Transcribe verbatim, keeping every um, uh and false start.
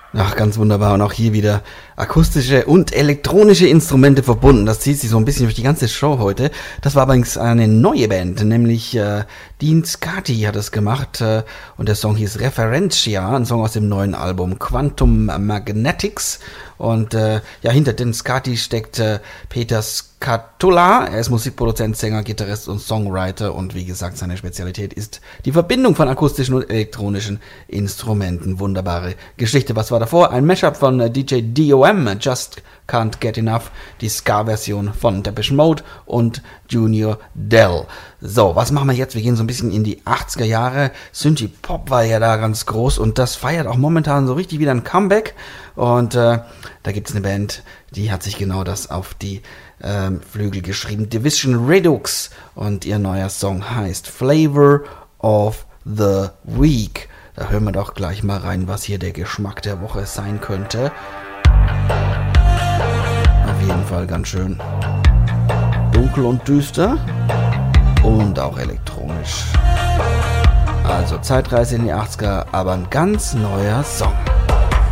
Ach, ganz wunderbar. Und auch hier wieder akustische und elektronische Instrumente verbunden. Das zieht sich so ein bisschen durch die ganze Show heute. Das war übrigens eine neue Band, nämlich äh, Dean Scarty hat es gemacht. Äh, und der Song hieß Referentia, ein Song aus dem neuen Album Quantum Magnetics. Und äh, ja, hinter Dean Scarty steckt äh, Peter Scatula. Er ist Musikproduzent, Sänger, Gitarrist und Songwriter. Und wie gesagt, seine Spezialität ist die Verbindung von akustischen und elektronischen Instrumenten. Wunderbare Geschichte. Was war davor? Ein Mashup von äh, D J D O M, Just Can't Get Enough, die Ska-Version von Depeche Mode und Junior Dell. So, was machen wir jetzt? Wir gehen so ein bisschen in die achtziger Jahre. Synthie-Pop war ja da ganz groß und das feiert auch momentan so richtig wieder ein Comeback. Und äh, da gibt es eine Band, die hat sich genau das auf die ähm, Flügel geschrieben. Division Redux, und ihr neuer Song heißt Flavor of the Week. Da hören wir doch gleich mal rein, was hier der Geschmack der Woche sein könnte. Auf jeden Fall ganz schön dunkel und düster und auch elektronisch. Also Zeitreise in die achtziger, aber ein ganz neuer Song.